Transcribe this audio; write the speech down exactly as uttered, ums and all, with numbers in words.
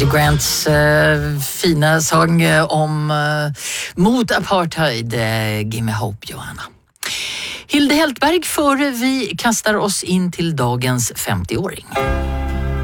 Eddie Grants eh, fina sång eh, om eh, mot apartheid. Eh, Give me hope, Johanna. Hilde Heltberg, före vi kastar oss in till dagens femtioåring.